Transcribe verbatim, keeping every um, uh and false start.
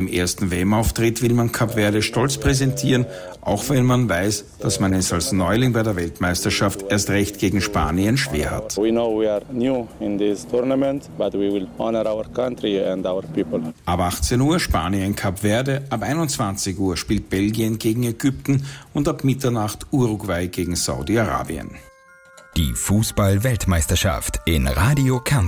ersten W M-Auftritt will man Kap Verde stolz präsentieren, auch wenn man weiß, dass man es als Neuling bei der Weltmeisterschaft erst recht gegen Spanien schwer hat. We know we are new in this tournament, but we will honor our country and our people. Ab achtzehn Uhr Spanien Kap Verde, ab einundzwanzig Uhr spielt Belgien gegen Ägypten und ab Mitternacht Uruguay gegen Saudi-Arabien. Die Fußball-Weltmeisterschaft in Radio Kärnten.